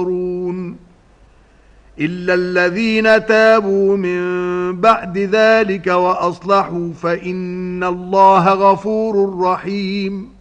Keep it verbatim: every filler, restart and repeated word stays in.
إلا الذين تابوا من بعد ذلك وأصلحوا فإن الله غفور رحيم